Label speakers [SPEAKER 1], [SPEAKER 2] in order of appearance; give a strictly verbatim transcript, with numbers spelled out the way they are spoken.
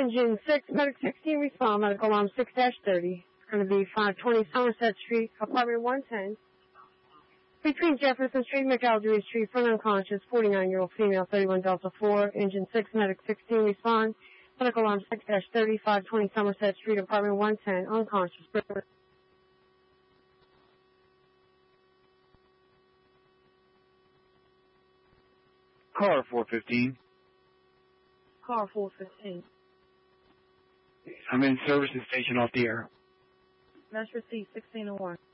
[SPEAKER 1] Engine six, Medic sixteen, respond, medical alarm six dash thirty. It's going to be five twenty Somerset Street, apartment one ten. Between Jefferson Street and McAlderry Street, front unconscious, forty-nine-year-old female, thirty-one Delta four. Engine six, Medic sixteen, respond. Medical alarm six dash thirty, five twenty Somerset Street, apartment one ten, unconscious.
[SPEAKER 2] Car four fifteen.
[SPEAKER 1] Car four fifteen.
[SPEAKER 2] I'm in service and station off the air.
[SPEAKER 1] Mesh receipt sixteen oh one.